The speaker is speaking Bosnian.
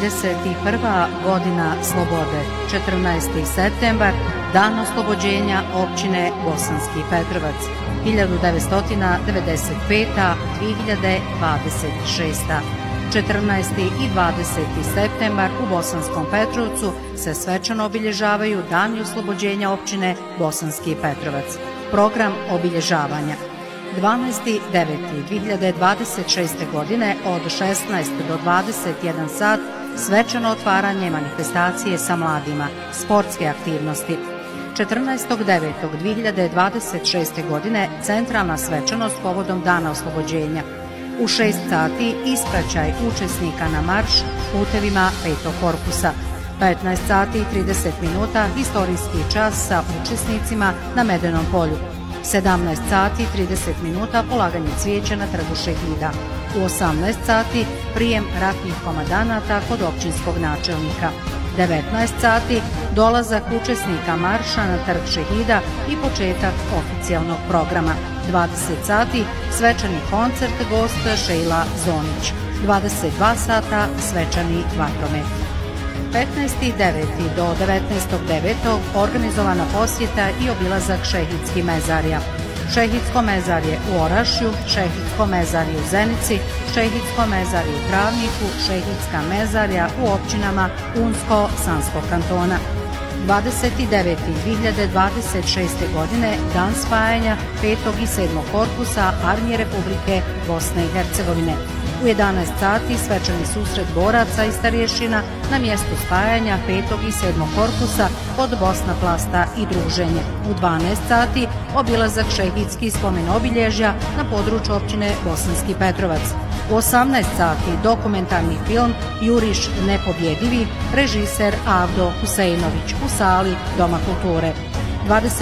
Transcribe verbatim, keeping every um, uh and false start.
trideset prva godina slobode, četrnaesti septembar, dan oslobođenja općine Bosanski Petrovac, hiljadu devetsto devedeset peta do dvije hiljade dvadeset šesta. četrnaesti i dvadeseti septembar u Bosanskom Petrovcu se svečano obilježavaju dani oslobođenja općine Bosanski Petrovac. Program obilježavanja: dvanaesti deveti dvije hiljade dvadeset šeste. godine od šesnaest do dvadeset jedan sat svečano otvaranje manifestacije sa mladima, sportske aktivnosti. četrnaestog devetog dvije hiljade dvadeset šeste. godine centralna svečanost povodom Dana oslobođenja. U šest sati ispraćaj učesnika na marš putevima petog korpusa. petnaest sati i trideset minuta historijski čas sa učesnicima na Medenom polju. sedamnaest sati i trideset minuta polaganje cvijeća na Trgu Šehida. U osamnaest sati prijem ratnih komandanata kod općinskog načelnika. devetnaest sati dolazak učesnika marša na Trg Šehida i početak oficijalnog programa. dvadeset sati svečani koncert gosta Šejla Zonić. dvadeset dva sata svečani vatromet. petnaestog devetog do devetnaestog devetog organizovana posjeta i obilazak Šehidskih mezarja. Šehidsko mezarje u Orašju, Šehidsko mezarje u Zenici, Šehidsko mezarje u Travniku, Šehidska mezarja u općinama Unsko-Sanskog kantona. dvadeset deveti dvije hiljade dvadeset šeste. godine dan spajanja petog i sedmog korpusa Armije Republike Bosne i Hercegovine. U jedanaest sati svečani susret boraca i starješina na mjestu spajanja petog i sedmog korpusa od Bosna Plasta i druženje. U dvanaest sati obilazak šehidskih spomen obilježja na području općine Bosanski Petrovac. U osamnaest sati dokumentarni film Juriš nepobjedivi, režiser Avdo Huseinović u sali Doma kulture.